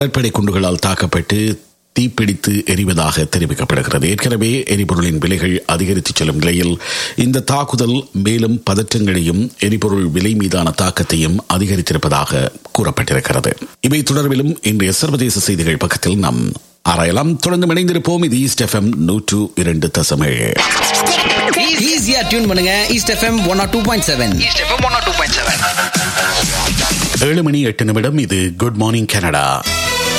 கடற்படை குண்டுகளால் தாக்கப்பட்டு தீப்பிடித்து எரிவதாக தெரிவிக்கப்படுகிறது. ஏற்கனவே எரிபொருளின் விலைகள் அதிகரித்து செல்லும் நிலையில் இந்த தாக்குதல் மேலும் பதற்றங்களையும் எரிபொருள் விலை மீதான தாக்கத்தையும் அதிகரித்திருப்பதாக கூறப்பட்டிருக்கிறது. இவை தொடர்பிலும் இன்றைய சர்வதேச செய்திகள் பக்கத்தில் நாம் ஆராயலாம். தொடர்ந்து இணைந்திருப்போம். இது ஈஸ்ட் எஃப்எம் 102.7. ஈஸியா டியூன் பண்ணுங்க. East FM 102.7. 7:08 இது குட் மார்னிங் கனடா.